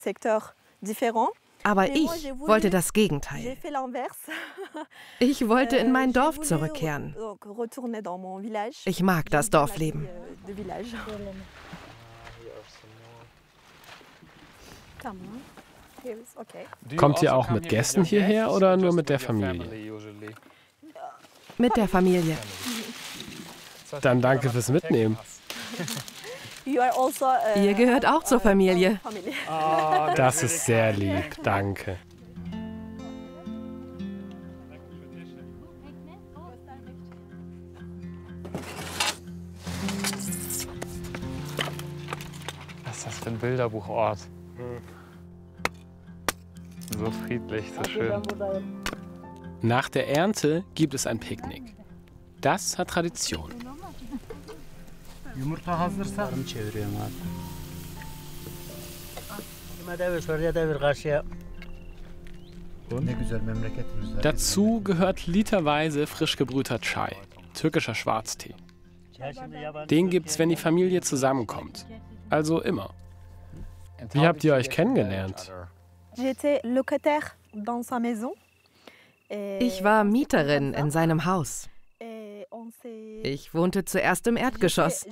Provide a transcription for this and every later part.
Aber ich wollte das Gegenteil. Ich wollte in mein Dorf zurückkehren. Ich mag das Dorfleben. Kommt ihr auch mit Gästen hierher oder nur mit der Familie? Mit der Familie. Dann danke fürs Mitnehmen. Ihr gehört auch zur Familie. Das ist sehr lieb, danke. Was ist das für ein Bilderbuchort? So friedlich, so schön. Nach der Ernte gibt es ein Picknick. Das hat Tradition. Dazu gehört literweise frisch gebrühter Chai, türkischer Schwarztee. Den gibt's, wenn die Familie zusammenkommt. Also immer. Wie habt ihr euch kennengelernt? Ich war Mieterin in seinem Haus. Ich wohnte zuerst im Erdgeschoss.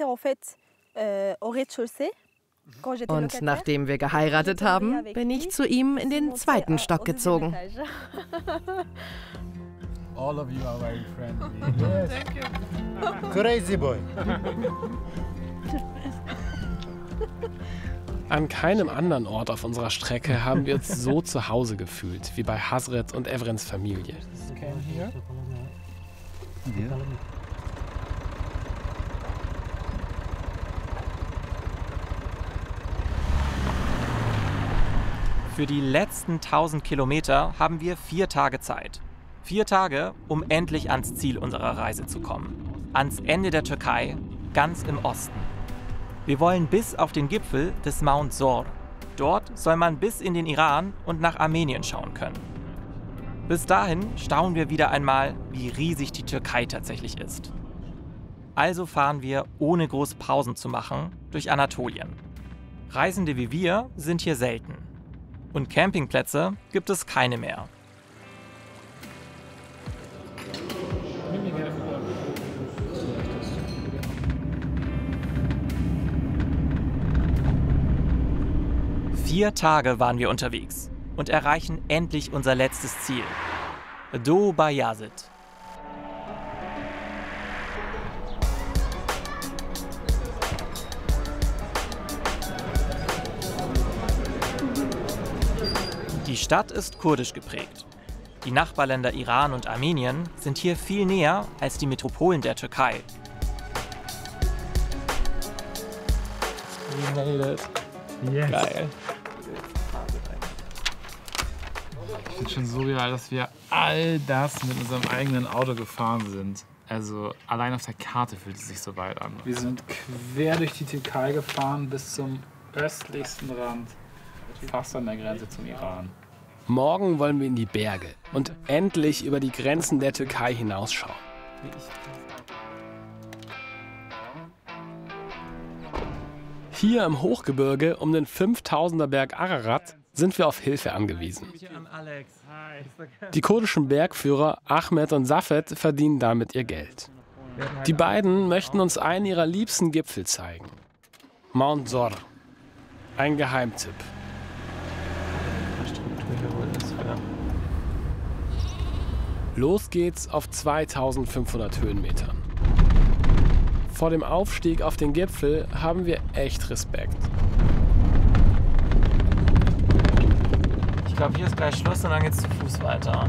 Und nachdem wir geheiratet haben, bin ich zu ihm in den zweiten Stock gezogen. All of you are very friendly. Yes. Thank you. Crazy boy. An keinem anderen Ort auf unserer Strecke haben wir uns so zu Hause gefühlt, wie bei Hasret und Evrens Familie. Für die letzten 1000 Kilometer haben wir 4 Tage Zeit. 4 Tage, um endlich ans Ziel unserer Reise zu kommen. Ans Ende der Türkei, ganz im Osten. Wir wollen bis auf den Gipfel des Mount Zor. Dort soll man bis in den Iran und nach Armenien schauen können. Bis dahin staunen wir wieder einmal, wie riesig die Türkei tatsächlich ist. Also fahren wir, ohne große Pausen zu machen, durch Anatolien. Reisende wie wir sind hier selten. Und Campingplätze gibt es keine mehr. Vier Tage waren wir unterwegs und erreichen endlich unser letztes Ziel, Doğu Bayazıt. Die Stadt ist kurdisch geprägt. Die Nachbarländer Iran und Armenien sind hier viel näher als die Metropolen der Türkei. We made it. Yes. Geil. Ich finde schon so geil, dass wir all das mit unserem eigenen Auto gefahren sind. Also allein auf der Karte fühlt es sich so weit an. Wir sind quer durch die Türkei gefahren bis zum östlichsten Rand, fast an der Grenze zum Iran. Morgen wollen wir in die Berge und endlich über die Grenzen der Türkei hinausschauen. Hier im Hochgebirge um den 5000er Berg Ararat sind wir auf Hilfe angewiesen. Die kurdischen Bergführer Ahmed und Safet verdienen damit ihr Geld. Die beiden möchten uns einen ihrer liebsten Gipfel zeigen. Mount Zor. Ein Geheimtipp. Los geht's auf 2500 Höhenmetern. Vor dem Aufstieg auf den Gipfel haben wir echt Respekt. Ich glaube, hier ist gleich Schluss und dann geht's zu Fuß weiter.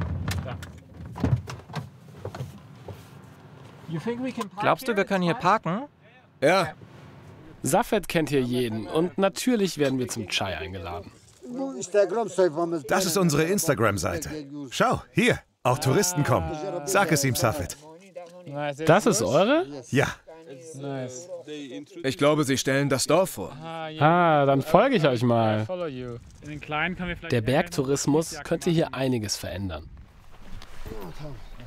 Glaubst du, wir können hier parken? Ja. Safet kennt hier jeden und natürlich werden wir zum Chai eingeladen. Das ist unsere Instagram-Seite. Schau, hier, auch Touristen kommen. Sag es ihm, Safet. Das ist eure? Ja. Ich glaube, sie stellen das Dorf vor. Ah, dann folge ich euch mal. Der Bergtourismus könnte hier einiges verändern.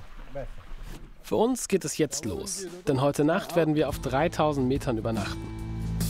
Für uns geht es jetzt los, denn heute Nacht werden wir auf 3000 Metern übernachten.